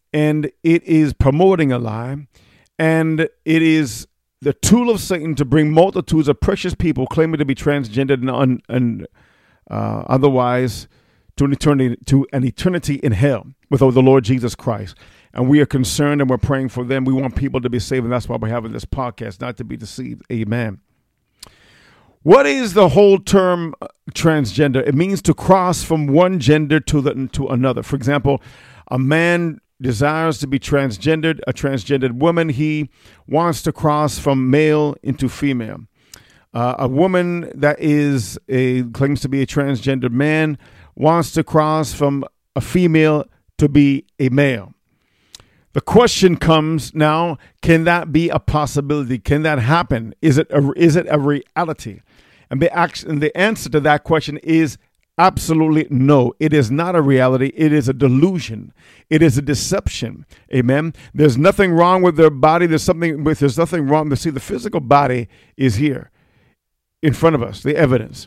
and it is promoting a lie, and it is the tool of Satan to bring multitudes of precious people claiming to be transgendered and otherwise to an eternity in hell without the Lord Jesus Christ. And we are concerned and we're praying for them. We want people to be saved, and that's why we're having this podcast, not to be deceived. Amen. What is the whole term transgender? It means to cross from one gender to another. For example, a man desires to be transgendered, a transgendered woman, he wants to cross from male into female. A woman that claims to be a transgendered man wants to cross from a female to be a male. The question comes now, can that be a possibility? Can that happen? Is it a reality? And the answer to that question is absolutely no. It is not a reality. It is a delusion. It is a deception. Amen. There's nothing wrong with their body. There's nothing wrong. See, the physical body is here in front of us, the evidence.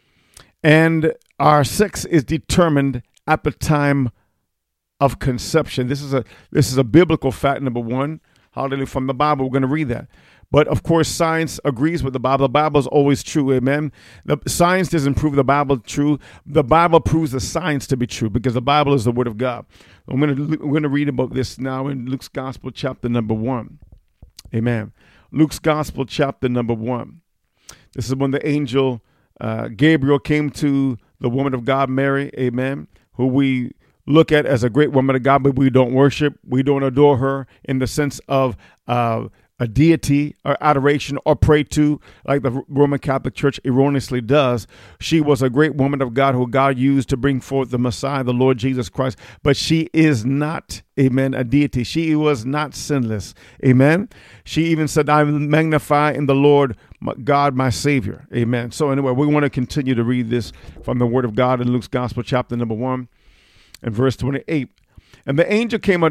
And our sex is determined at the time of conception. This is a biblical fact, number one. Hallelujah. From the Bible, we're going to read that. But of course, science agrees with the Bible. The Bible is always true. Amen. The science doesn't prove the Bible true. The Bible proves the science to be true because the Bible is the Word of God. We're going to read about this now in Luke's Gospel, chapter number 1. Amen. Luke's Gospel, chapter number 1. This is when the angel Gabriel came to the woman of God, Mary. Amen. Who we look at as a great woman of God, but we don't worship. We don't adore her in the sense of a deity or adoration or pray to, like the Roman Catholic Church erroneously does. She was a great woman of God who God used to bring forth the Messiah, the Lord Jesus Christ. But she is not, amen, a deity. She was not sinless. Amen. She even said, I magnify in the Lord God, my Savior. Amen. So anyway, we want to continue to read this from the Word of God in Luke's Gospel, chapter number 1 and verse 28. And the angel came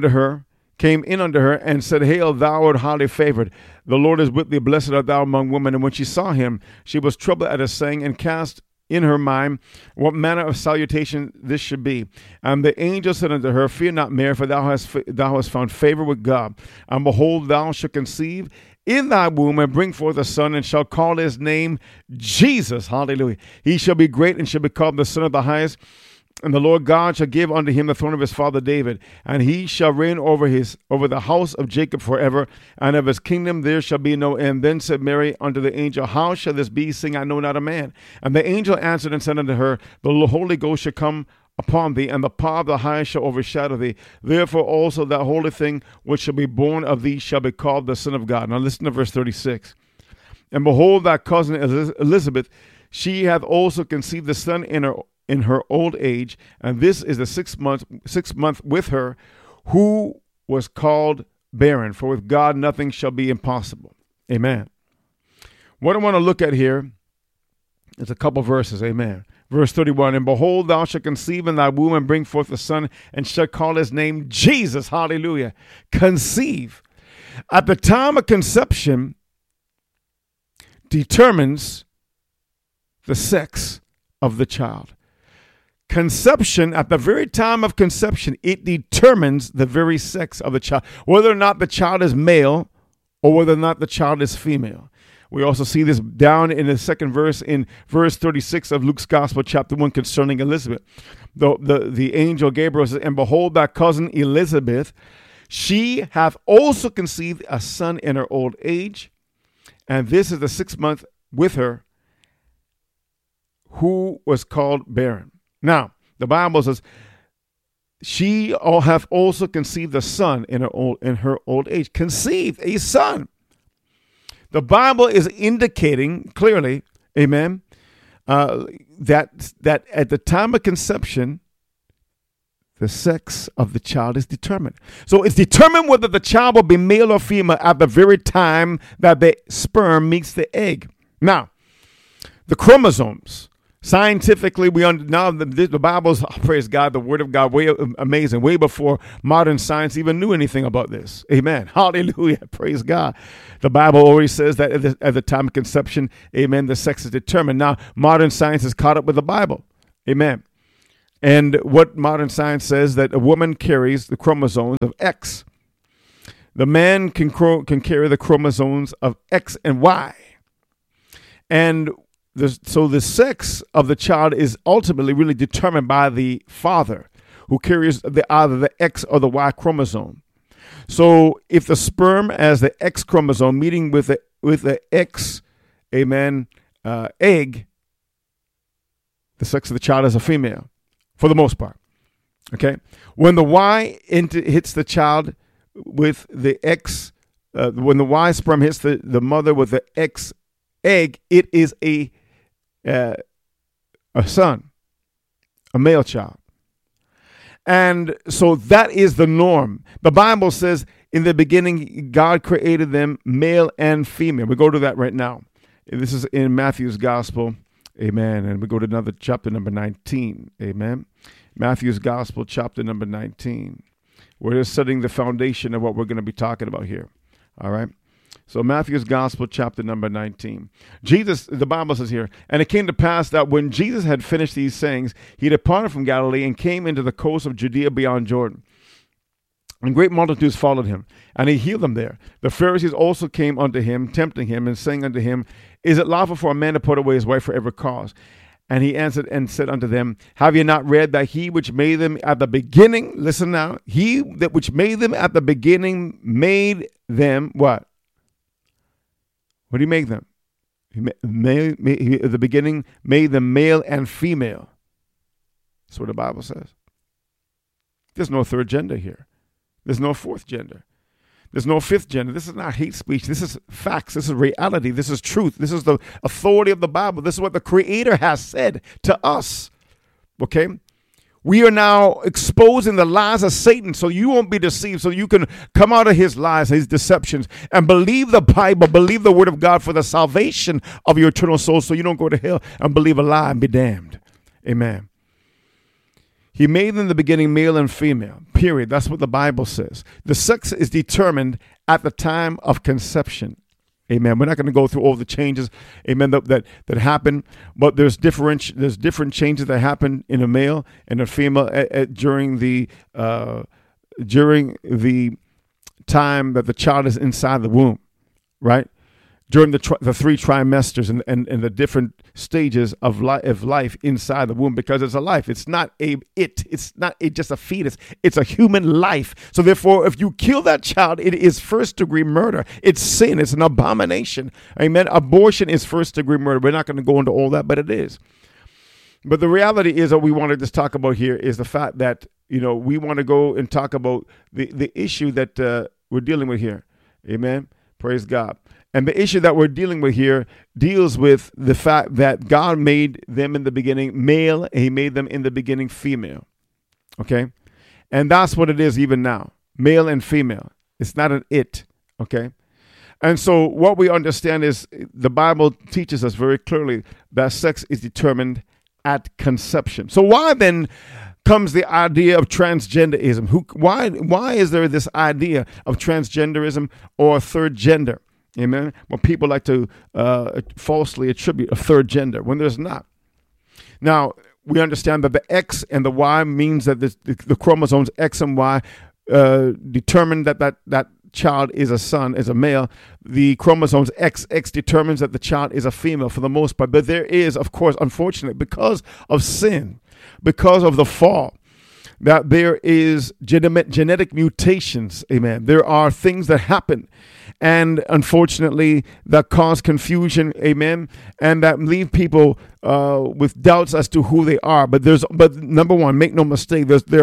in unto her and said, Hail, thou art highly favored. The Lord is with thee. Blessed art thou among women. And when she saw him, she was troubled at his saying, and cast in her mind what manner of salutation this should be. And the angel said unto her, Fear not, Mary, for thou hast found favor with God. And behold, thou shalt conceive in thy womb and bring forth a son, and shall call his name Jesus. Hallelujah. He shall be great and shall be called the Son of the Highest. And the Lord God shall give unto him the throne of his father David, and he shall reign over the house of Jacob forever, and of his kingdom there shall be no end. Then said Mary unto the angel, How shall this be, seeing I know not a man? And the angel answered and said unto her, The Holy Ghost shall come upon thee, and the power of the highest shall overshadow thee. Therefore also that holy thing which shall be born of thee shall be called the Son of God. Now listen to verse 36. And behold, thy cousin Elizabeth, she hath also conceived the son in her old age, and this is the sixth month with her, who was called barren. For with God nothing shall be impossible. Amen. What I want to look at here is a couple verses. Amen. Verse 31, and behold, thou shalt conceive in thy womb and bring forth a son, and shalt call his name Jesus. Hallelujah. Conceive. At the time of conception determines the sex of the child. Conception, at the very time of conception, it determines the very sex of the child, whether or not the child is male or whether or not the child is female. We also see this down in the second verse, in verse 36 of Luke's Gospel, chapter 1, concerning Elizabeth. The angel Gabriel says, And behold, thy cousin Elizabeth, she hath also conceived a son in her old age, and this is the 6th month with her, who was called barren. Now, the Bible says, she hath also conceived a son in her old age. Conceived a son. The Bible is indicating clearly, amen, that at the time of conception, the sex of the child is determined. So it's determined whether the child will be male or female at the very time that the sperm meets the egg. Now, the chromosomes. Scientifically, the Bible's, praise God, the Word of God, way amazing, way before modern science even knew anything about this. Amen. Hallelujah. Praise God. The Bible already says that at the time of conception, amen, the sex is determined. Now, modern science is caught up with the Bible. Amen. And what modern science says that a woman carries the chromosomes of X. The man can carry the chromosomes of X and Y. And so the sex of the child is ultimately really determined by the father, who carries either the X or the Y chromosome. So if the sperm has the X chromosome meeting with the X, egg, the sex of the child is a female, for the most part. Okay, when the Y hits the child with the X, when the Y sperm hits the mother with the X egg, it is a son, a male child. And so that is the norm. The Bible says in the beginning, God created them male and female. We go to that right now. This is in Matthew's gospel. Amen. And we go to another chapter, number 19. Amen. Matthew's gospel, chapter number 19. We're just setting the foundation of what we're going to be talking about here. All right. So Matthew's gospel, chapter number 19. Jesus, the Bible says here, and it came to pass that when Jesus had finished these sayings, he departed from Galilee and came into the coast of Judea beyond Jordan. And great multitudes followed him, and he healed them there. The Pharisees also came unto him, tempting him, and saying unto him, Is it lawful for a man to put away his wife for every cause? And he answered and said unto them, Have ye not read that he which made them at the beginning, listen now, he that which made them at the beginning made them what? What did he make them? He at the beginning made them male and female. That's what the Bible says. There's no third gender here. There's no fourth gender. There's no fifth gender. This is not hate speech. This is facts. This is reality. This is truth. This is the authority of the Bible. This is what the Creator has said to us. Okay? We are now exposing the lies of Satan so you won't be deceived, so you can come out of his lies, his deceptions, and believe the Bible, believe the word of God for the salvation of your eternal soul so you don't go to hell and believe a lie and be damned. Amen. He made them in the beginning male and female, period. That's what the Bible says. The sex is determined at the time of conception. Amen. We're not going to go through all the changes, amen, that happen, but there's different changes that happen in a male and a female during the time that the child is inside the womb, right? During the three trimesters and the different stages of life inside the womb, because it's a life. It's not just a fetus. It's a human life. So therefore, if you kill that child, it is first degree murder. It's sin. It's an abomination. Amen. Abortion is first degree murder. We're not going to go into all that, but it is. But the reality is what we want to just talk about here is the fact that, we want to go and talk about the issue that we're dealing with here. Amen. Praise God. And the issue that we're dealing with here deals with the fact that God made them in the beginning male, and he made them in the beginning female. Okay? And that's what it is even now, male and female. It's not an it. Okay? And so what we understand is the Bible teaches us very clearly that sex is determined at conception. So why then comes the idea of transgenderism? Why is there this idea of transgenderism or third gender? Amen. Well, people like to falsely attribute a third gender when there's not. Now, we understand that the X and the Y means that the chromosomes X and Y determine that child is a son, is a male. The chromosomes XX determines that the child is a female for the most part. But there is, of course, unfortunately, because of sin, because of the fall, that there is genetic mutations. Amen. There are things that happen, and unfortunately, that cause confusion. Amen. And that leave people with doubts as to who they are. But number one, make no mistake, they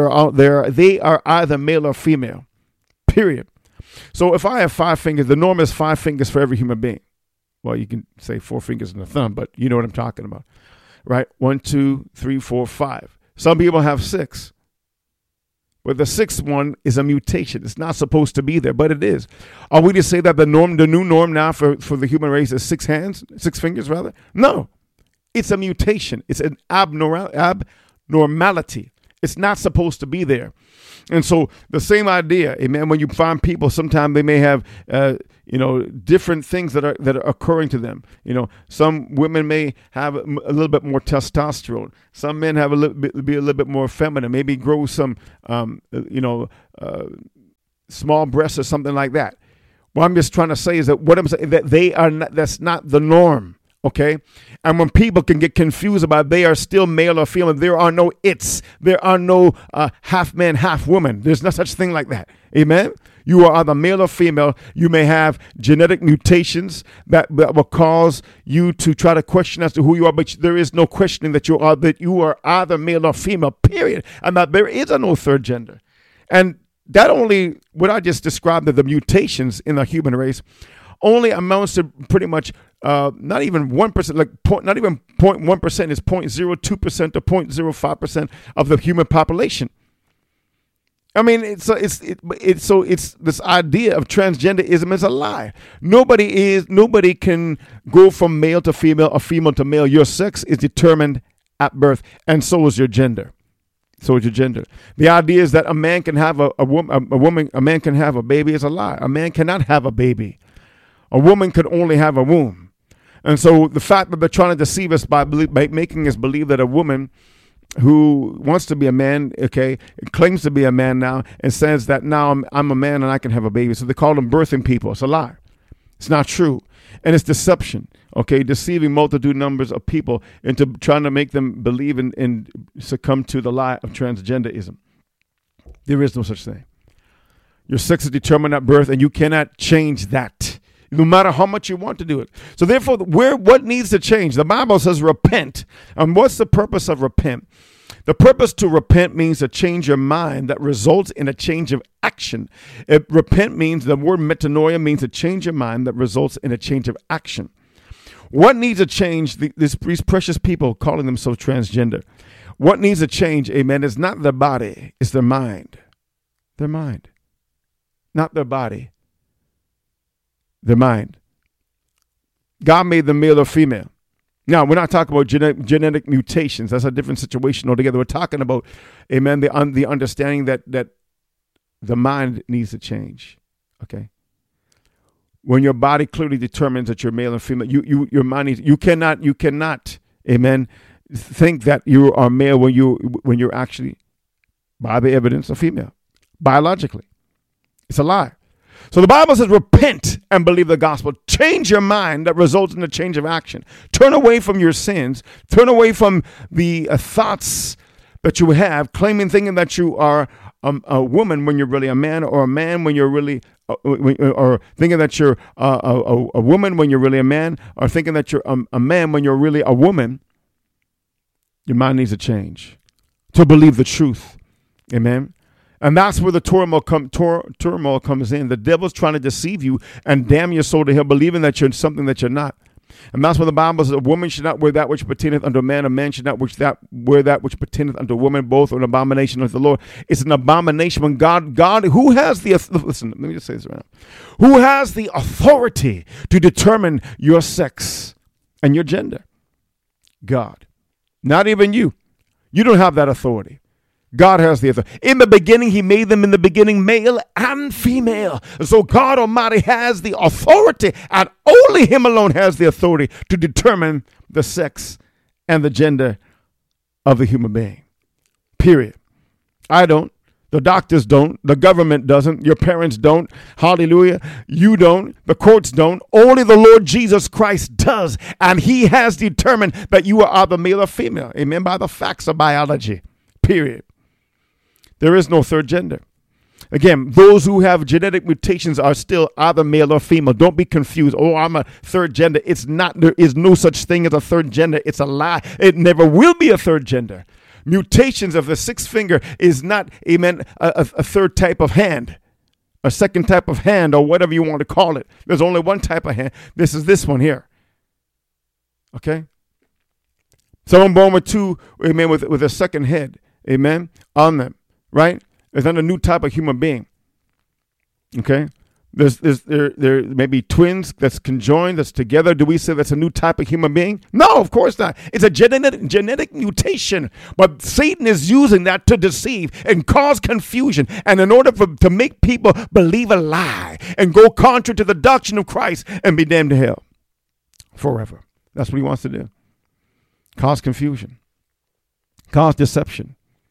are either male or female. Period. So if I have 5 fingers, the norm is 5 fingers for every human being. Well, you can say 4 fingers and a thumb, but you know what I'm talking about, right? 1, 2, 3, 4, 5. Some people have 6. But the 6th one is a mutation. It's not supposed to be there, but it is. Are we to say that the new norm now for the human race is 6 fingers rather? No. It's a mutation. It's an abnormality. It's not supposed to be there. And so the same idea, amen, when you find people, sometimes they may have, different things that are occurring to them. Some women may have a little bit more testosterone. Some men have be a little bit more feminine. Maybe grow some, small breasts or something like that. What I'm just trying to say is that what I'm saying that they are not. That's not the norm. Okay, and when people can get confused about they are still male or female, there are no it's. There are no half man, half woman. There's no such thing like that. Amen. You are either male or female. You may have genetic mutations that will cause you to try to question as to who you are, but there is no questioning that you are either male or female, period. And that there is no third gender. And that only, what I just described, the mutations in the human race, only amounts to pretty much not even 1%, not even 0.1%, is 0.02% to 0.05% of the human population. I mean, it's this idea of transgenderism is a lie. Nobody can go from male to female or female to male. Your sex is determined at birth, and so is your gender. So is your gender. The idea is that a man can have a man can have a baby is a lie. A man cannot have a baby. A woman could only have a womb. And so the fact that they're trying to deceive us by making us believe that a woman who wants to be a man, claims to be a man now, and says that now I'm a man and I can have a baby. So they call them birthing people. It's a lie. It's not true. And it's deception, deceiving multitude numbers of people into trying to make them believe and succumb to the lie of transgenderism. There is no such thing. Your sex is determined at birth, and you cannot change that, no matter how much you want to do it. So therefore, what needs to change? The Bible says repent. And what's the purpose of repent? The purpose to repent means to change your mind that results in a change of action. Repent means, the word metanoia means to change your mind that results in a change of action. What needs to change? These precious people calling themselves transgender. What needs to change, amen, is not their body, it's their mind. Their mind. Not their body. Their mind. God made them male or female. Now, we're not talking about genetic mutations. That's a different situation altogether. We're talking about, amen, the understanding that the mind needs to change. Okay? When your body clearly determines that you're male and female, your mind needs, you cannot, amen, think that you are male when you're actually, by the evidence, a female, biologically. It's a lie. So the Bible says, repent and believe the gospel. Change your mind that results in a change of action. Turn away from your sins. Turn away from the thoughts that you have, thinking that you are a woman when you're really a man, or a man when you're really, or thinking that you're a woman when you're really a man, or thinking that you're a man when you're really a woman. Your mind needs to change to believe the truth. Amen. And that's where the turmoil comes in. The devil's trying to deceive you and damn your soul to hell, believing that you're something that you're not. And that's where the Bible says, a woman should not wear that which pertaineth unto a man should not wear that which pertaineth unto a woman, both are an abomination of the Lord. It's an abomination when God, who has listen, let me just say this right now. Who has the authority to determine your sex and your gender? God. Not even you. You don't have that authority. God has the authority. In the beginning, he made them in the beginning, male and female. So God Almighty has the authority, and only him alone has the authority to determine the sex and the gender of the human being. Period. I don't. The doctors don't. The government doesn't. Your parents don't. Hallelujah. You don't. The courts don't. Only the Lord Jesus Christ does. And he has determined that you are either male or female. Amen. By the facts of biology. Period. There is no third gender. Again, those who have genetic mutations are still either male or female. Don't be confused. Oh, I'm a third gender. It's not. There is no such thing as a third gender. It's a lie. It never will be a third gender. Mutations of the sixth finger is not, amen, a third type of hand, a second type of hand, or whatever you want to call it. There's only one type of hand. This is this one here. Okay? Someone born with two, amen, with a second head, amen, on them. Right? It's not a new type of human being. Okay? There may be twins that's conjoined, that's together. Do we say that's a new type of human being? No, of course not. It's a genetic mutation. But Satan is using that to deceive and cause confusion. And in order to make people believe a lie and go contrary to the doctrine of Christ and be damned to hell forever. That's what he wants to do. Cause confusion. Cause deception.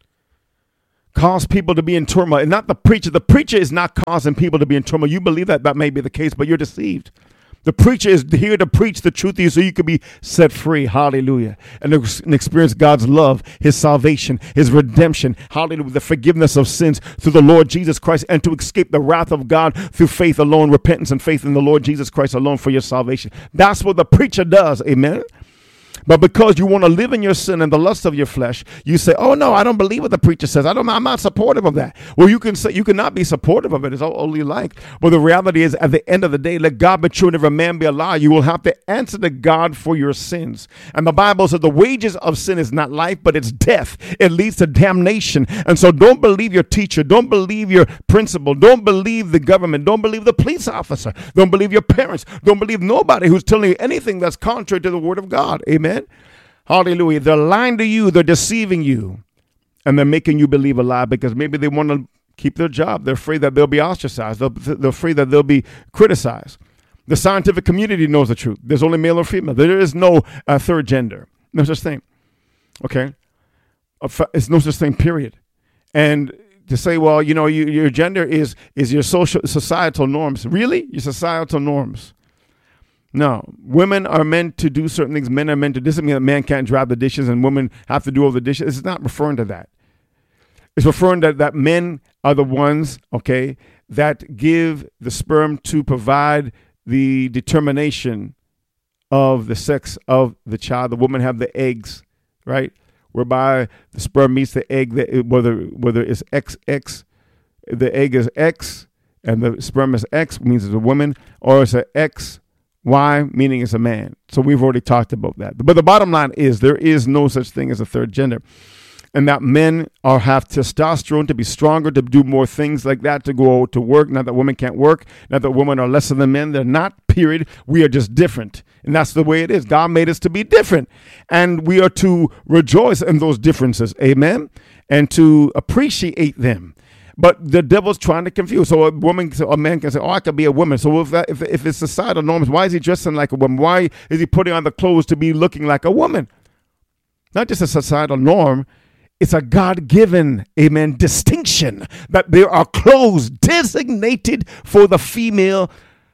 Cause people to be in turmoil. And not the preacher. The preacher is not causing people to be in turmoil. You believe that may be the case, but you're deceived. The preacher is here to preach the truth to you so you can be set free. Hallelujah. And experience God's love, his salvation, his redemption. Hallelujah. The forgiveness of sins through the Lord Jesus Christ, and to escape the wrath of God through faith alone, repentance and faith in the Lord Jesus Christ alone for your salvation. That's what the preacher does. Amen. But because you want to live in your sin and the lust of your flesh, you say, oh, no, I don't believe what the preacher says. I'm not supportive of that. Well, you can say you cannot be supportive of it. It's all you like. But the reality is, at the end of the day, let God be true and every man be a liar. You will have to answer to God for your sins. And the Bible says the wages of sin is not life, but it's death. It leads to damnation. And so don't believe your teacher. Don't believe your principal. Don't believe the government. Don't believe the police officer. Don't believe your parents. Don't believe nobody who's telling you anything that's contrary to the word of God. Amen. Hallelujah. They're lying to you. They're deceiving you. And they're making you believe a lie because maybe they want to keep their job. They're afraid that they'll be ostracized. They're afraid that they'll be criticized. The scientific community knows the truth. There's only male or female. There is no third gender. No such thing. Okay? It's no such thing, period. And to say, well, your gender is your societal norms. Really? Your societal norms. No, women are meant to do certain things. Men are meant to. This doesn't mean that man can't drive the dishes and women have to do all the dishes. It's not referring to that. It's referring to that men are the ones, okay, that give the sperm to provide the determination of the sex of the child. The woman have the eggs, right, whereby the sperm meets the egg. Whether it's XX, the egg is X, and the sperm is X, means it's a woman, or it's a X. Y, meaning it's a man. So we've already talked about that. But the bottom line is there is no such thing as a third gender. And that men have testosterone to be stronger, to do more things like that, to go to work. Not that women can't work. Not that women are lesser than men. They're not, period. We are just different. And that's the way it is. God made us to be different. And we are to rejoice in those differences. Amen. And to appreciate them. But the devil's trying to confuse. So a man can say, oh, I could be a woman. So if it's societal norms, why is he dressing like a woman? Why is he putting on the clothes to be looking like a woman? Not just a societal norm. It's a God-given, amen, distinction that there are clothes designated for the female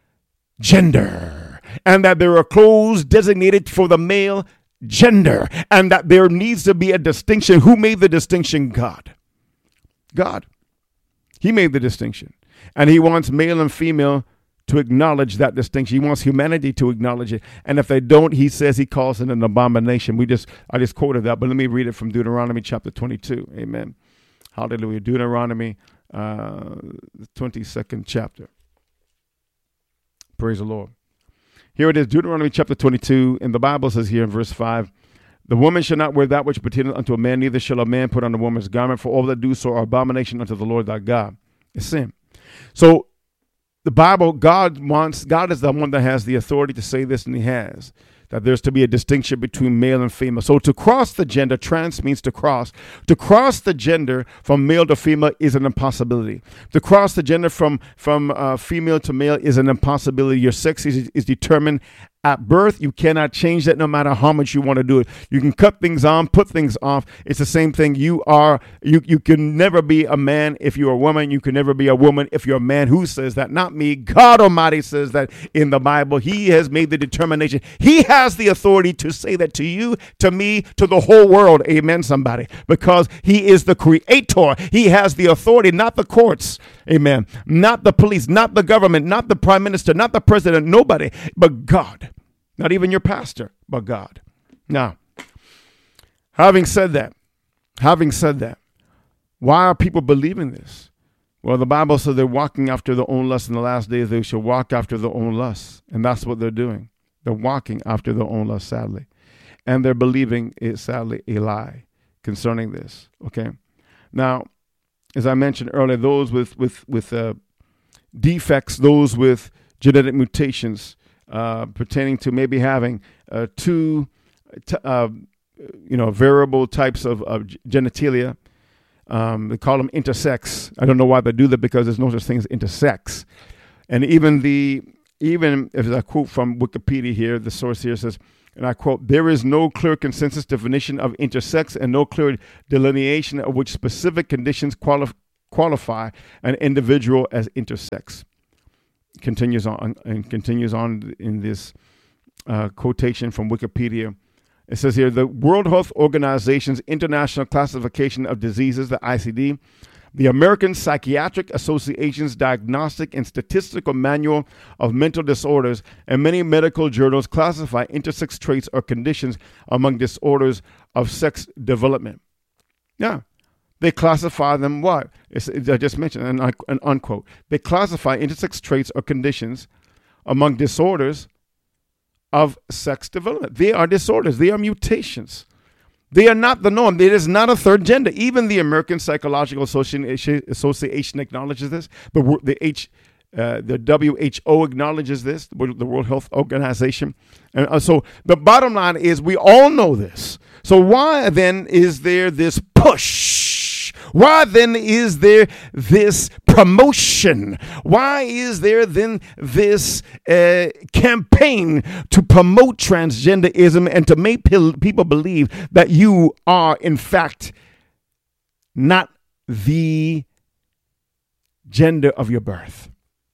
gender, and that there are clothes designated for the male gender, and that there needs to be a distinction. Who made the distinction? God. God. He made the distinction, and he wants male and female to acknowledge that distinction. He wants humanity to acknowledge it. And if they don't, he says he calls it an abomination. I just quoted that, but let me read it from Deuteronomy chapter 22. Amen. Hallelujah. Deuteronomy, the 22nd chapter. Praise the Lord. Here it is, Deuteronomy chapter 22, and the Bible says here in verse 5, the woman shall not wear that which pertaineth unto a man, neither shall a man put on a woman's garment, for all that do so are abomination unto the Lord thy God. It's sin. So the Bible, God is the one that has the authority to say this, and he has, that there's to be a distinction between male and female. So to cross the gender, trans means to cross. To cross the gender from male to female is an impossibility. To cross the gender from female to male is an impossibility. Your sex is determined at birth. You cannot change that no matter how much you want to do it. You can cut things on, put things off. It's the same thing. You can never be a man if you're a woman. You can never be a woman if you're a man. Who says that? Not me. God Almighty says that in the Bible. He has made the determination. He has the authority to say that to you, to me, to the whole world. Amen, somebody. Because he is the creator. He has the authority, not the courts. Amen. Not the police, not the government, not the prime minister, not the president, nobody, but God. Not even your pastor, but God. Now, having said that, why are people believing this? Well, the Bible says they're walking after their own lusts. In the last days, they shall walk after their own lusts. And that's what they're doing. They're walking after their own lusts, sadly. And they're believing it, sadly, a lie concerning this. Okay. Now, as I mentioned earlier, those with defects, those with genetic mutations pertaining to maybe having two variable types of genitalia. They call them intersex. I don't know why they do that, because there's no such thing as intersex. And even if I quote from Wikipedia here, the source here says, and I quote, "There is no clear consensus definition of intersex and no clear delineation of which specific conditions qualify an individual as intersex." Continues on in this quotation from Wikipedia. It says here, the World Health Organization's International Classification of Diseases, the ICD, the American Psychiatric Association's Diagnostic and Statistical Manual of Mental Disorders, and many medical journals classify intersex traits or conditions among disorders of sex development. Yeah, they classify them what? I just mentioned, an unquote. They classify intersex traits or conditions among disorders of sex development. They are disorders. They are mutations. They are not the norm. It is not a third gender. Even the American Psychological Association acknowledges this. The WHO acknowledges this, the World Health Organization. And so the bottom line is we all know this. So why then is there this push? Why then is there this promotion? Why is there then this campaign to promote transgenderism and to make people believe that you are, in fact, not the gender of your birth?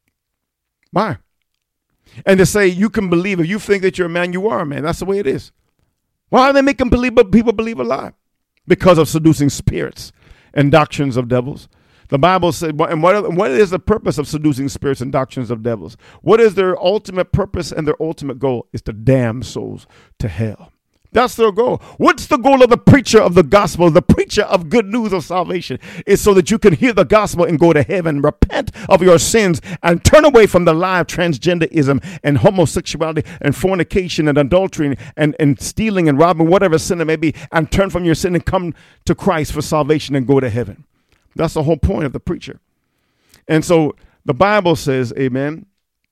Why? And to say you can believe, if you think that you're a man, you are a man. That's the way it is. Why are they making people believe a lie? Because of seducing spirits and doctrines of devils. The Bible said, and what is the purpose of seducing spirits and doctrines of devils? What is their ultimate purpose and their ultimate goal? Is to damn souls to hell. That's their goal. What's the goal of the preacher of the gospel, the preacher of good news of salvation? Is so that you can hear the gospel and go to heaven, repent of your sins, and turn away from the lie of transgenderism and homosexuality and fornication and adultery and stealing and robbing, whatever sin it may be, and turn from your sin and come to Christ for salvation and go to heaven. That's the whole point of the preacher. And so the Bible says, amen,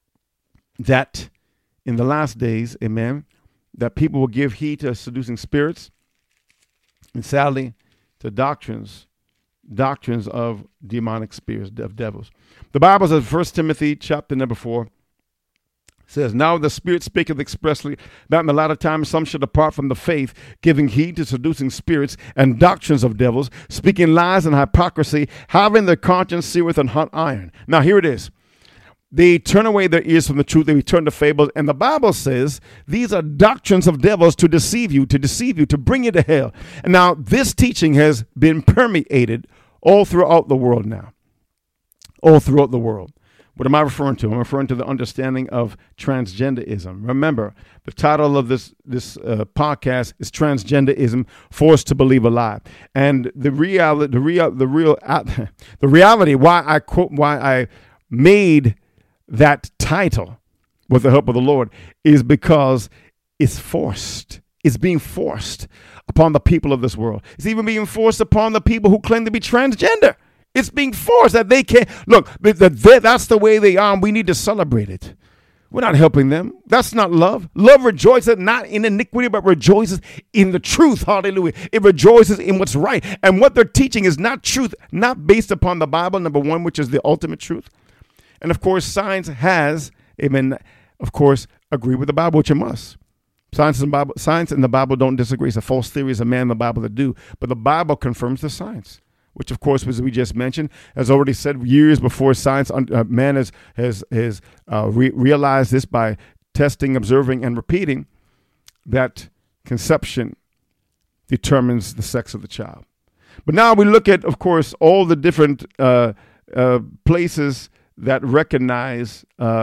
that in the last days, amen, that people will give heed to seducing spirits and sadly to doctrines of demonic spirits, of devils. The Bible says, 1 Timothy chapter number 4 says, "Now the Spirit speaketh expressly that in the latter times some should depart from the faith, giving heed to seducing spirits and doctrines of devils, speaking lies and hypocrisy, having their conscience seared with an hot iron." Now here it is. They turn away their ears from the truth. They return to fables. And the Bible says these are doctrines of devils to deceive you, to bring you to hell. And now this teaching has been permeated all throughout the world now. All throughout the world. What am I referring to? I'm referring to the understanding of transgenderism. Remember, the title of this podcast is Transgenderism: Forced to Believe a Lie. And the reality why I made that title with the help of the Lord is because it's forced. It's being forced upon the people of this world. It's even being forced upon the people who claim to be transgender. It's being forced that they can't. Look, that's the way they are, and we need to celebrate it. We're not helping them. That's not love. Love rejoices not in iniquity, but rejoices in the truth. Hallelujah. It rejoices in what's right. And what they're teaching is not truth, not based upon the Bible, number one, which is the ultimate truth. And of course, science has, amen, of course, agree with the Bible, which it must. Science and the Bible don't disagree. It's a false theory of man in the Bible that do. But the Bible confirms the science, which, of course, as we just mentioned, has already said years before science, man has realized this by testing, observing, and repeating, that conception determines the sex of the child. But now we look at, of course, all the different places that recognize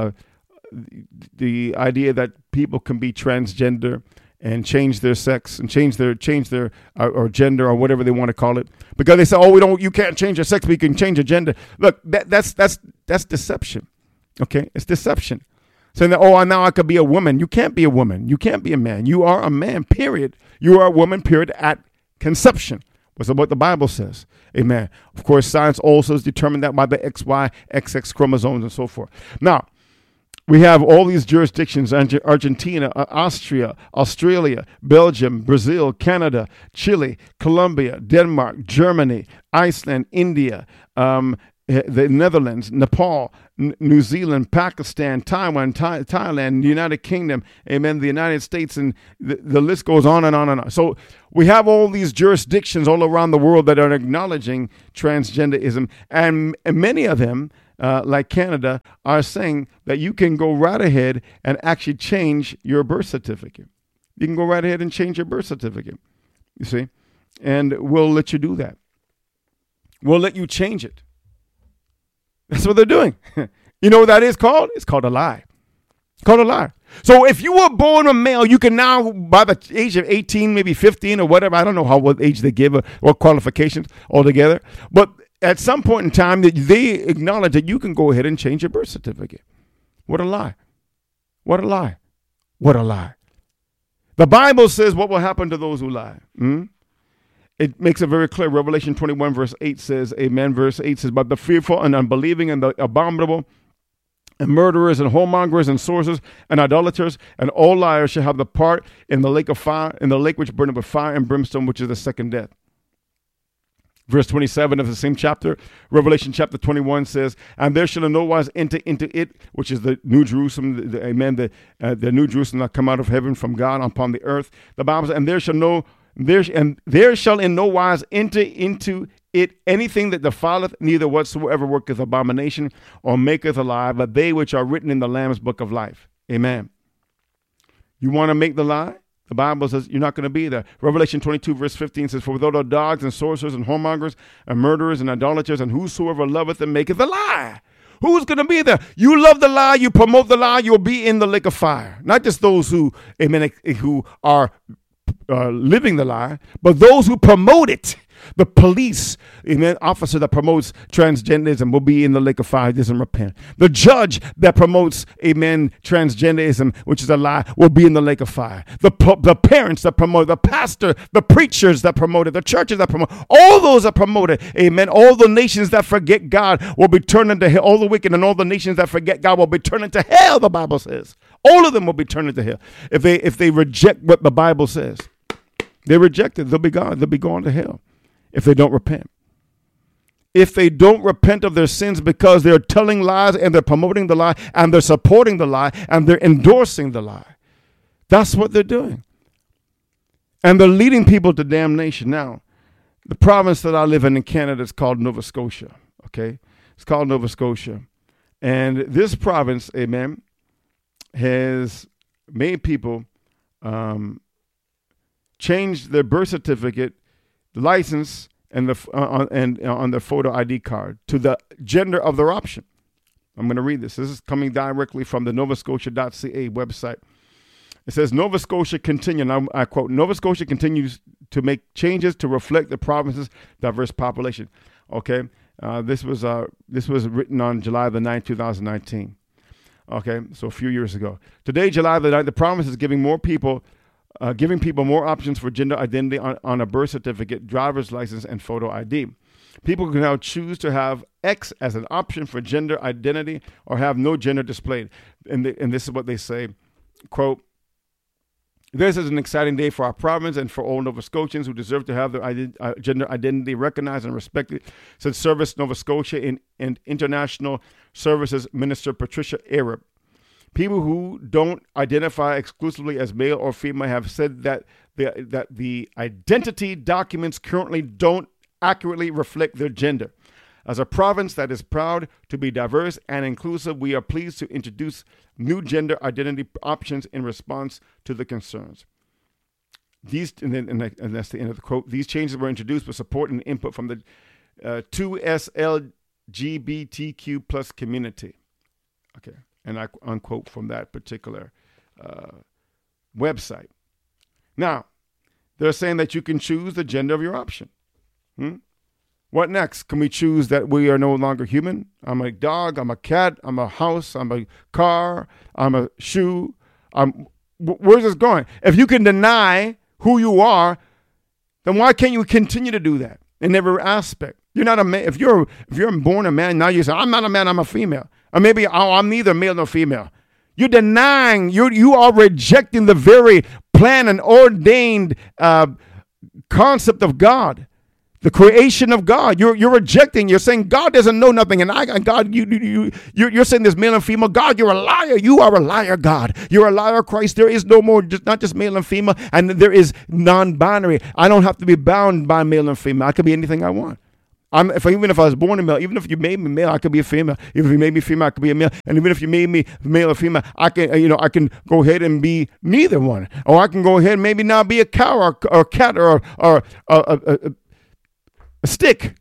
the idea that people can be transgender and change their sex and change their or gender or whatever they want to call it, because they say, "Oh, you can't change your sex, but you can change your gender." Look, that's deception. Okay, it's deception. Saying that, "Oh, now I could be a woman." You can't be a woman. You can't be a man. You are a man. Period. You are a woman. Period. At conception, What's what the Bible says. Amen. Of course, science also is determined that by the XY, XX chromosomes and so forth. Now, we have all these jurisdictions: Argentina, Austria, Australia, Belgium, Brazil, Canada, Chile, Colombia, Denmark, Germany, Iceland, India, the Netherlands, Nepal, New Zealand, Pakistan, Taiwan, Thailand, the United Kingdom, amen, the United States, and the list goes on and on and on. So we have all these jurisdictions all around the world that are acknowledging transgenderism, and many of them, like Canada, are saying that you can go right ahead and actually change your birth certificate. You can go right ahead and change your birth certificate, you see, and we'll let you do that. We'll let you change it. That's what they're doing. You know what that is called? It's called a lie. It's called a lie. So if you were born a male, you can now, by the age of 18, maybe 15 or whatever, I don't know what age they give or qualifications altogether, but at some point in time, they acknowledge that you can go ahead and change your birth certificate. What a lie. What a lie. What a lie. The Bible says what will happen to those who lie. It makes it very clear. Revelation 21 verse 8 says, amen, verse 8 says, but the fearful and unbelieving and the abominable and murderers and whoremongers and sorcerers and idolaters and all liars shall have the part in the lake of fire, in the lake which burneth with fire and brimstone, which is the second death. Verse 27 of the same chapter, Revelation chapter 21 says, and there shall in no wise enter into it, which is the New Jerusalem, the New Jerusalem that come out of heaven from God upon the earth. The Bible says, and there shall in no wise enter into it anything that defileth, neither whatsoever worketh abomination or maketh a lie, but they which are written in the Lamb's book of life. Amen. You want to make the lie? The Bible says you're not going to be there. Revelation 22 verse 15 says, for without dogs and sorcerers and whoremongers and murderers and idolaters and whosoever loveth and maketh a lie. Who's going to be there? You love the lie, you promote the lie, you'll be in the lake of fire. Not just those who, amen, who are living the lie, but those who promote it. The police, amen, officer that promotes transgenderism will be in the lake of fire. Doesn't repent. The judge that promotes, amen, transgenderism, which is a lie, will be in the lake of fire. The parents that promote, the pastor, the preachers that promote it, the churches that promote, all those that promote it, amen. All the nations that forget God will be turned into hell. All the wicked and all the nations that forget God will be turned into hell. The Bible says all of them will be turned into hell if they reject what the Bible says. They reject it. They'll be gone. They'll be going to hell. If they don't repent. If they don't repent of their sins because they're telling lies and they're promoting the lie and they're supporting the lie and they're endorsing the lie. That's what they're doing. And they're leading people to damnation. Now, the province that I live in Canada is called Nova Scotia. Okay? It's called Nova Scotia. And this province, amen, has made people change their birth certificate, the license, and on their photo ID card to the gender of their option. I'm going to read this. This is coming directly from the novascotia.ca website. It says, Nova Scotia continue, and I quote, Nova Scotia continues to make changes to reflect the province's diverse population. Okay, this was written on July the 9th, 2019. Okay, so a few years ago. Today, July the 9th, the province is giving people more options for gender identity on a birth certificate, driver's license, and photo ID. People can now choose to have X as an option for gender identity or have no gender displayed. And this is what they say, quote, this is an exciting day for our province and for all Nova Scotians who deserve to have their gender identity recognized and respected, said Service Nova Scotia and International Services Minister Patricia Arab. People who don't identify exclusively as male or female have said that the identity documents currently don't accurately reflect their gender. As a province that is proud to be diverse and inclusive, we are pleased to introduce new gender identity options in response to the concerns. And that's the end of the quote. These changes were introduced with support and input from the 2S LGBTQ plus community. Okay. And I unquote from that particular website. Now, they're saying that you can choose the gender of your option. What next? Can we choose that we are no longer human? I'm a dog, I'm a cat, I'm a house, I'm a car, I'm a shoe. Where's this going? If you can deny who you are, then why can't you continue to do that in every aspect? You're not a man. If you're born a man, now you say, I'm not a man, I'm a female. Or maybe, I'm neither male nor female. You're denying, you are rejecting the very plan and ordained concept of God, the creation of God. You're rejecting. You're saying God doesn't know nothing, and God, you're saying there's male and female. God, you're a liar. You are a liar, God. You're a liar, Christ. There is no more, not just male and female, and there is non-binary. I don't have to be bound by male and female. I could be anything I want. Even if I was born a male, even if you made me male, I could be a female. If you made me female, I could be a male. And even if you made me male or female, I can go ahead and be neither one. Or I can go ahead and maybe now be a cow or a cat or a stick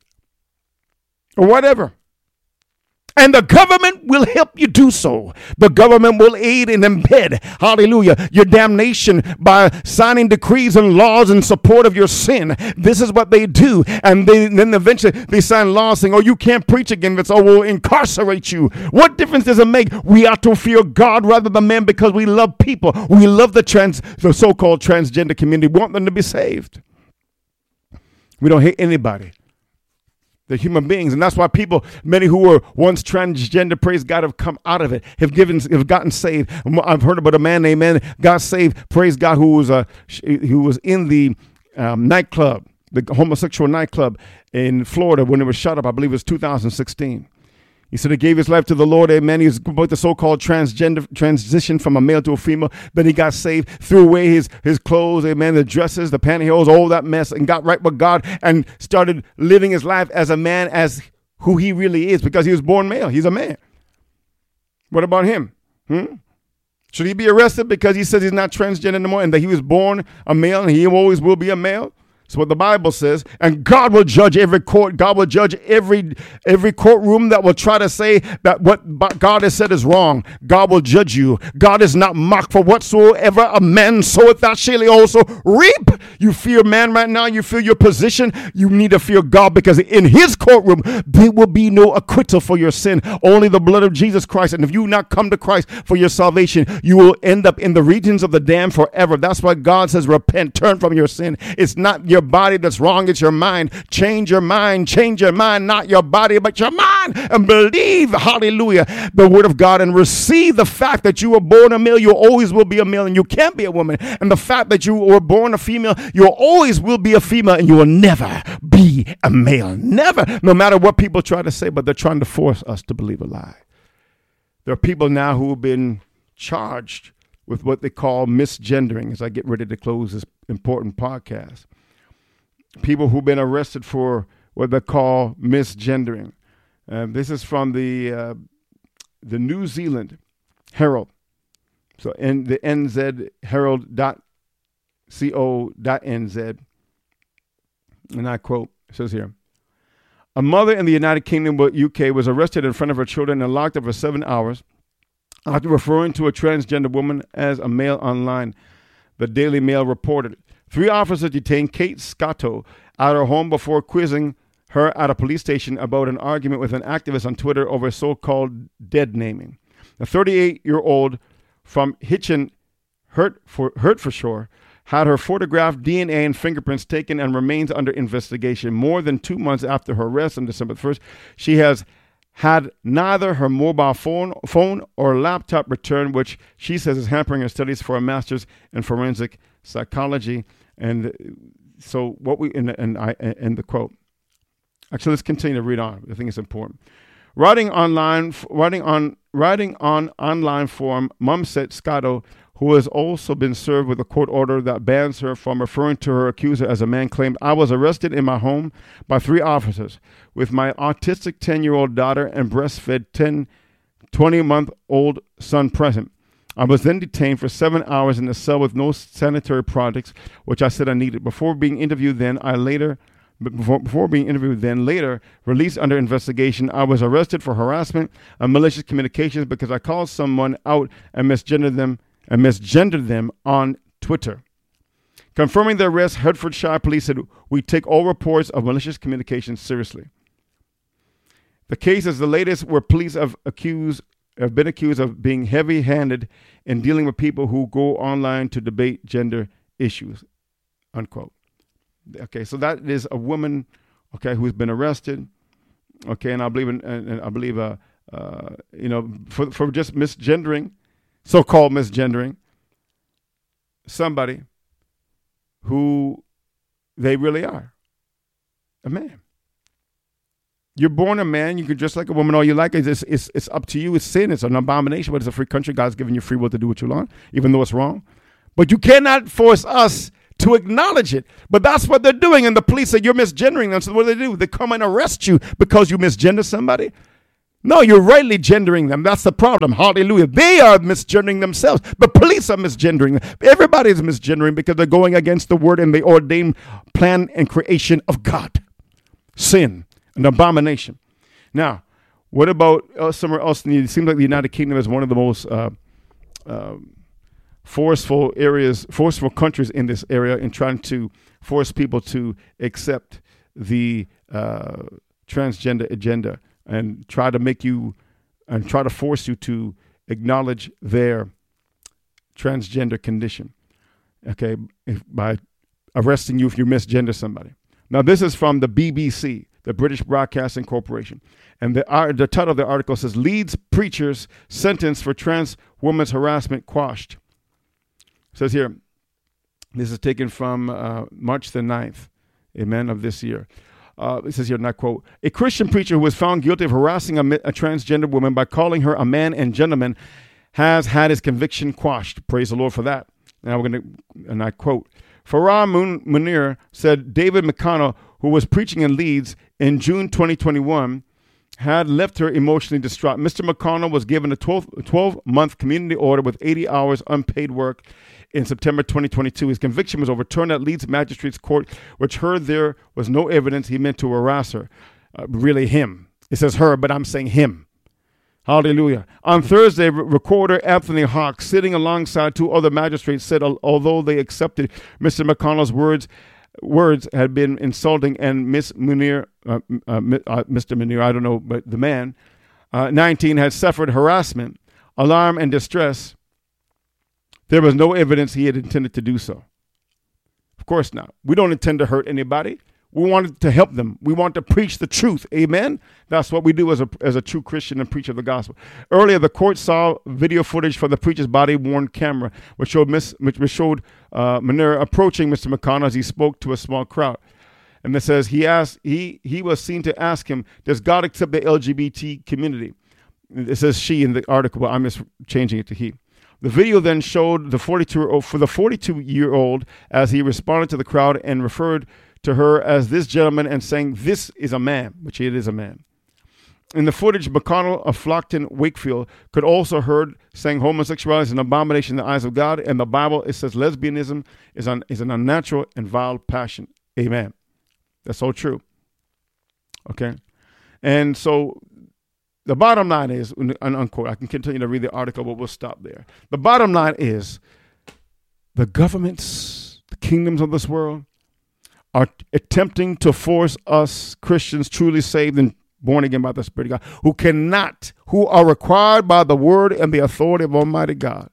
or whatever. And the government will help you do so. The government will aid and embed, hallelujah, your damnation by signing decrees and laws in support of your sin. This is what they do. And then eventually they sign laws saying, oh, you can't preach again. We'll incarcerate you. What difference does it make? We ought to fear God rather than men because we love people. We love the so-called transgender community. We want them to be saved. We don't hate anybody. They're human beings, and that's why many who were once transgender, praise God, have come out of it, have gotten saved. I've heard about a man named got saved, praise God, who was in the nightclub, the homosexual nightclub in Florida when it was shut up. I believe it was 2016. He said he gave his life to the Lord, amen. He was about the so-called transition from a male to a female. Then he got saved, threw away his clothes, amen, the dresses, the pantyhose, all that mess, and got right with God and started living his life as a man, as who he really is, because he was born male. He's a man. What about him? Should he be arrested because he says he's not transgender anymore and that he was born a male and he always will be a male? That's what the Bible says. And God will judge every court. God will judge every courtroom that will try to say that what God has said is wrong. God will judge you. God is not mocked, for whatsoever a man soweth, that shall he also reap. You fear man right now. You feel your position. You need to fear God, because in his courtroom, there will be no acquittal for your sin. Only the blood of Jesus Christ. And if you not come to Christ for your salvation, you will end up in the regions of the damned forever. That's why God says, repent, turn from your sin. It's not your body that's wrong, it's your mind. Change your mind, not your body, but your mind, and believe, hallelujah, the word of God, and receive the fact that you were born a male. You always will be a male, and you can't be a woman. And the fact that you were born a female, you always will be a female, and you will never be a male. Never, no matter what people try to say, but they're trying to force us to believe a lie. There are people now who have been charged with what they call misgendering, as I get ready to close this important podcast. People who've been arrested for what they call misgendering. This is from the New Zealand Herald. So in the nzherald.co.nz, and I quote, it says here, a mother in the United Kingdom, UK, was arrested in front of her children and locked up for 7 hours after referring to a transgender woman as a male online, the Daily Mail reported. 3 officers detained Kate Scotto at her home before quizzing her at a police station about an argument with an activist on Twitter over so-called dead naming. The 38-year-old from Hitchin, Hertfordshire, had her photograph, DNA, and fingerprints taken and remains under investigation. More than 2 months after her arrest on December 1st, she has had neither her mobile phone or laptop returned, which she says is hampering her studies for a master's in forensic psychology. And so what we in the quote. Actually, let's continue to read on. I think it's important. Writing on online forum, Mum said Scotto, who has also been served with a court order that bans her from referring to her accuser as a man, claimed, I was arrested in my home by 3 officers with my autistic 10-year-old daughter and breastfed 20-month-old son present. I was then detained for 7 hours in a cell with no sanitary products, which I said I needed. Before being interviewed later released under investigation, I was arrested for harassment and malicious communications because I called someone out and misgendered them on Twitter. Confirming the arrest, Hertfordshire police said, we take all reports of malicious communications seriously. The case is the latest where police have been accused of being heavy-handed in dealing with people who go online to debate gender issues, unquote. Okay, so that is a woman, okay, who's been arrested. Okay, and I believe for just misgendering, so-called misgendering, somebody who they really are, a man. You're born a man. You can dress like a woman all you like. It's up to you. It's sin. It's an abomination, but it's a free country. God's given you free will to do what you want, even though it's wrong. But you cannot force us to acknowledge it. But that's what they're doing. And the police say you're misgendering them. So what do? They come and arrest you because you misgender somebody? No, you're rightly gendering them. That's the problem. Hallelujah. They are misgendering themselves. The police are misgendering them. Everybody is misgendering because they're going against the word and the ordained plan and creation of God. Sin, an abomination. Now, what about somewhere else? It seems like the United Kingdom is one of the most forceful countries in this area in trying to force people to accept the transgender agenda and try to force you to acknowledge their transgender condition, okay, by arresting you if you misgender somebody. Now, this is from the BBC, the British Broadcasting Corporation, and the title of the article says, Leeds preachers sentenced for trans woman's harassment quashed. It says here, this is taken from March the 9th, amen, of this year. It says here, and I quote, a Christian preacher who was found guilty of harassing a transgender woman by calling her a man and gentleman has had his conviction quashed. Praise the Lord for that. Now we're going to, and I quote, Farah Munir said David McConnell, who was preaching in Leeds in June 2021, had left her emotionally distraught. Mr. McConnell was given a 12-month community order with 80 hours unpaid work in September 2022. His conviction was overturned at Leeds Magistrates Court, which heard there was no evidence he meant to harass her. Really him. It says her, but I'm saying him. Hallelujah. On Thursday, recorder Anthony Hawke, sitting alongside two other magistrates, said although they accepted Mr. McConnell's words had been insulting, and Miss Munir, Mr. Munir, I don't know, but the man, 19, had suffered harassment, alarm, and distress, there was no evidence he had intended to do so. Of course not. We don't intend to hurt anybody. We wanted to help them. We want to preach the truth. Amen. That's what we do as a true Christian and preacher of the gospel. Earlier, the court saw video footage from the preacher's body-worn camera, which showed Munir approaching Mr. McConnell as he spoke to a small crowd. And it says he was seen to ask him, does God accept the LGBT community? It says she in the article, but I'm just changing it to he. The video then showed the 42-year-old as he responded to the crowd and referred to her as this gentleman and saying, this is a man, which it is a man. In the footage, McConnell of Flockton, Wakefield, could also heard saying homosexuality is an abomination in the eyes of God. In the Bible, it says lesbianism is an unnatural and vile passion. Amen. That's so true. Okay. And so the bottom line is, unquote, I can continue to read the article, but we'll stop there. The bottom line is the governments, the kingdoms of this world are attempting to force us Christians truly saved and born again by the Spirit of God, who are required by the word and the authority of Almighty God,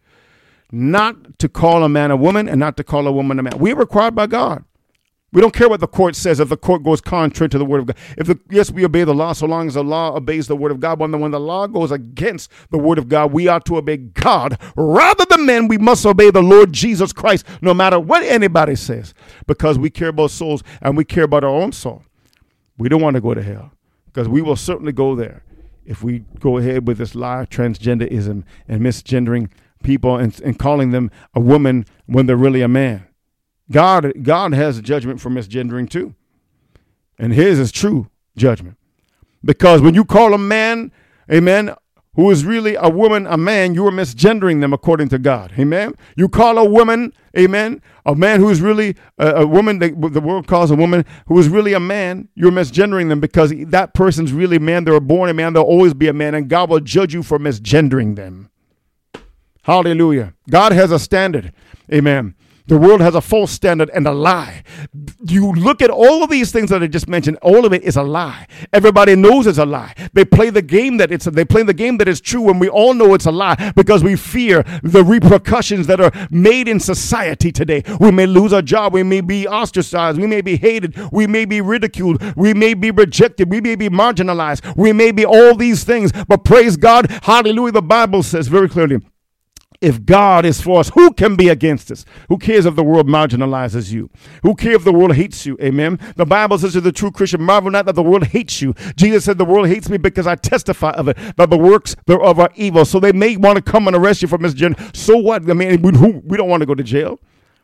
not to call a man a woman and not to call a woman a man. We're required by God. We don't care what the court says if the court goes contrary to the word of God. Yes, we obey the law so long as the law obeys the word of God. But when the law goes against the word of God, we ought to obey God. Rather than men, we must obey the Lord Jesus Christ, no matter what anybody says, because we care about souls and we care about our own soul. We don't want to go to hell because we will certainly go there if we go ahead with this lie of transgenderism and misgendering people and calling them a woman when they're really a man. God has a judgment for misgendering too. And his is true judgment. Because when you call a man, amen, who is really a woman, a man, you are misgendering them according to God. Amen. You call a woman, amen, a man who is really a woman, the world calls a woman who is really a man, you're misgendering them because that person's really a man. They were born a man. They'll always be a man. And God will judge you for misgendering them. Hallelujah. God has a standard. Amen. The world has a false standard and a lie. You look at all of these things that I just mentioned, all of it is a lie. Everybody knows it's a lie. They play the game that is true, and we all know it's a lie because we fear the repercussions that are made in society today. We may lose our job, we may be ostracized, we may be hated, we may be ridiculed, we may be rejected, we may be marginalized, we may be all these things, but praise God, hallelujah, the Bible says very clearly, if God is for us, who can be against us? Who cares if the world marginalizes you? Who cares if the world hates you? Amen. The Bible says to the true Christian, marvel not that the world hates you. Jesus said the world hates me because I testify of it, that the works thereof are evil. So they may want to come and arrest you for misgender. So what? I mean, we don't want to go to jail.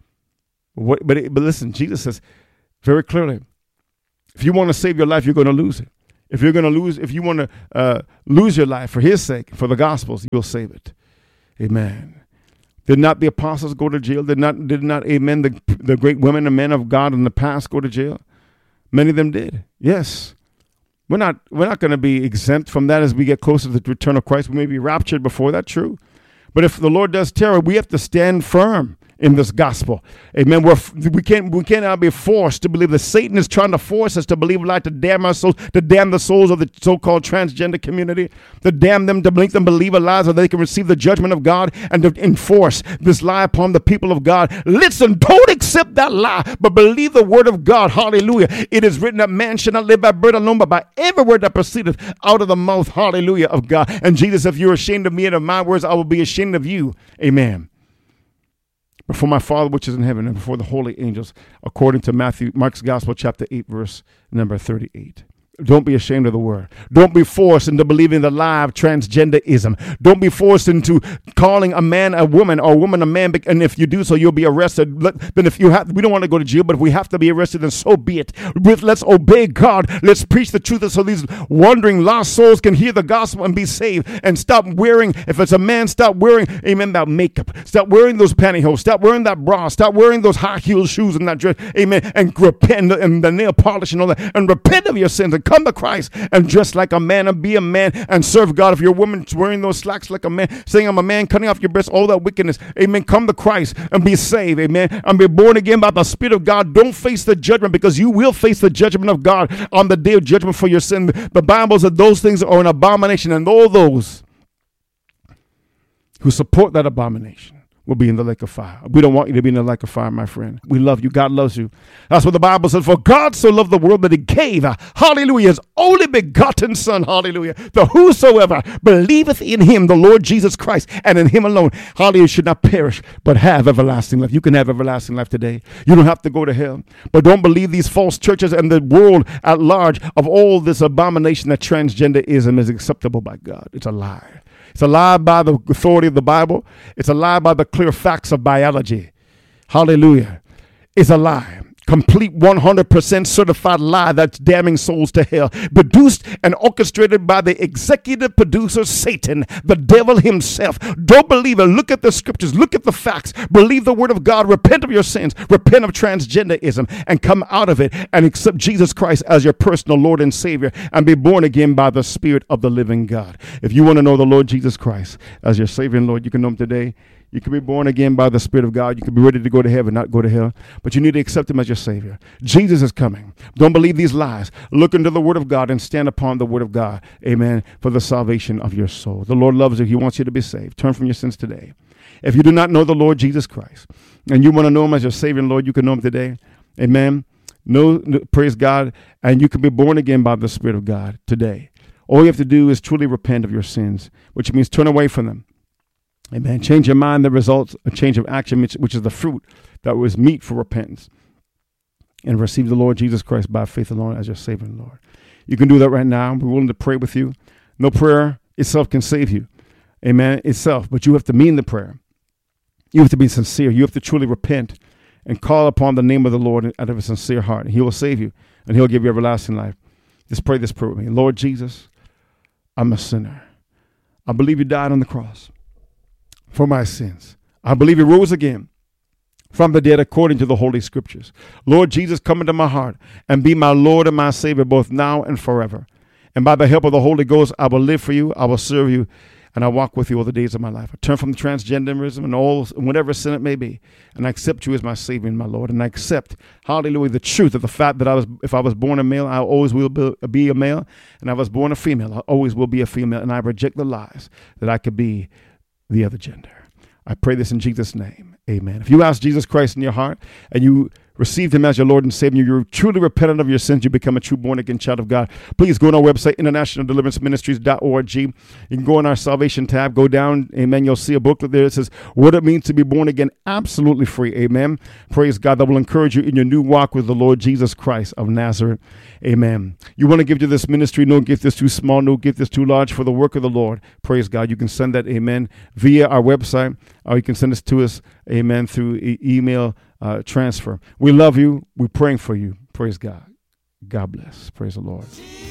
But listen, Jesus says very clearly, if you want to save your life, you're going to lose it. If you want to lose your life for his sake, for the gospel's, you'll save it. Amen. Did not the apostles go to jail? Did not amen, the great women and men of God in the past go to jail? Many of them did. Yes. We're not going to be exempt from that as we get closer to the return of Christ. We may be raptured before that, true. But if the Lord does tarry, we have to stand firm in this gospel. Amen. We cannot be forced to believe that Satan is trying to force us to believe a lie, to damn our souls, to damn the souls of the so-called transgender community, to damn them, to make them believe a lie so they can receive the judgment of God and to enforce this lie upon the people of God. Listen, don't accept that lie, but believe the word of God. Hallelujah. It is written that man shall not live by bread alone, but by every word that proceedeth out of the mouth, hallelujah, of God. And Jesus, if you're ashamed of me and of my words, I will be ashamed of you. Amen. Before my Father which is in heaven and before the holy angels, according to Mark's Gospel, chapter 8, verse number 38. Don't be ashamed of the word. Don't be forced into believing the lie of transgenderism. Don't be forced into calling a man a woman or a woman a man. And if you do so, you'll be arrested. Then if you have, we don't want to go to jail, but if we have to be arrested, then so be it. Let's obey God. Let's preach the truth so these wandering lost souls can hear the gospel and be saved and stop wearing, if it's a man, stop wearing, amen, that makeup. Stop wearing those pantyhose. Stop wearing that bra. Stop wearing those high-heeled shoes and that dress. Amen. And repent and the nail polish and all that. And repent of your sins and come to Christ and dress like a man and be a man and serve God. If you're a woman wearing those slacks like a man, saying I'm a man, cutting off your breasts, all that wickedness, amen, come to Christ and be saved, amen, and be born again by the Spirit of God. Don't face the judgment, because you will face the judgment of God on the day of judgment for your sin. The Bible says those things are an abomination, and all those who support that abomination will be in the lake of fire. We don't want you to be in the lake of fire, my friend. We love you. God loves you. That's what the Bible says. For God so loved the world that he gave, hallelujah, his only begotten Son, hallelujah, that whosoever believeth in him, the Lord Jesus Christ, and in him alone, hallelujah, should not perish, but have everlasting life. You can have everlasting life today. You don't have to go to hell. But don't believe these false churches and the world at large of all this abomination that transgenderism is acceptable by God. It's a lie. It's a lie by the authority of the Bible. It's a lie by the clear facts of biology. Hallelujah. It's a lie. Complete 100% certified lie that's damning souls to hell. Produced and orchestrated by the executive producer, Satan, the devil himself. Don't believe it. Look at the scriptures. Look at the facts. Believe the word of God. Repent of your sins. Repent of transgenderism and come out of it and accept Jesus Christ as your personal Lord and Savior and be born again by the Spirit of the living God. If you want to know the Lord Jesus Christ as your Savior and Lord, you can know him today. You can be born again by the Spirit of God. You can be ready to go to heaven, not go to hell. But you need to accept him as your Savior. Jesus is coming. Don't believe these lies. Look into the word of God and stand upon the word of God. Amen. For the salvation of your soul. The Lord loves you. He wants you to be saved. Turn from your sins today. If you do not know the Lord Jesus Christ and you want to know him as your Savior and Lord, you can know him today. Amen. Praise God. And you can be born again by the Spirit of God today. All you have to do is truly repent of your sins, which means turn away from them. Amen. Change your mind, the results, a change of action, which is the fruit that was meet for repentance. And receive the Lord Jesus Christ by faith alone as your Savior and Lord. You can do that right now. We're willing to pray with you. No prayer itself can save you. Amen. Itself. But you have to mean the prayer. You have to be sincere. You have to truly repent and call upon the name of the Lord out of a sincere heart. And he will save you and he'll give you everlasting life. Just pray this prayer with me. Lord Jesus, I'm a sinner. I believe you died on the cross for my sins. I believe he rose again from the dead according to the Holy Scriptures. Lord Jesus, come into my heart and be my Lord and my Savior both now and forever. And by the help of the Holy Ghost, I will live for you. I will serve you. and I walk with you all the days of my life. I turn from transgenderism and whatever sin it may be, and I accept you as my Savior and my Lord. And I accept, hallelujah, the truth of the fact that if I was born a male, I always will be a male, and if I was born a female, I always will be a female. And I reject the lies that I could be the other gender. I pray this in Jesus' name. Amen. If you ask Jesus Christ in your heart and you received him as your Lord and Savior, you're truly repentant of your sins, you become a true born-again child of God, please go on our website, internationaldeliveranceministries.org. You can go on our salvation tab, go down, amen. You'll see a booklet there that says what it means to be born again, absolutely free, amen. Praise God. That will encourage you in your new walk with the Lord Jesus Christ of Nazareth, amen. You want to give to this ministry, no gift is too small, no gift is too large for the work of the Lord, praise God. You can send that, amen, via our website, or you can send this to us, amen, through email transfer. We love you. We're praying for you. Praise God. God bless. Praise the Lord.